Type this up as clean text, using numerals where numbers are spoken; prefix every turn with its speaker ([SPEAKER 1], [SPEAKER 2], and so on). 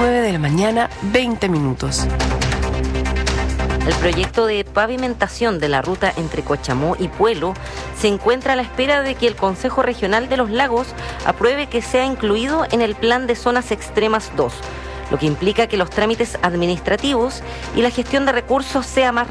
[SPEAKER 1] 9 de la mañana, 20 minutos.
[SPEAKER 2] El proyecto de pavimentación de la ruta entre Cochamó y Puelo se encuentra a la espera de que el Consejo Regional de los Lagos apruebe que sea incluido en el Plan de Zonas Extremas 2, lo que implica que los trámites administrativos y la gestión de recursos sea más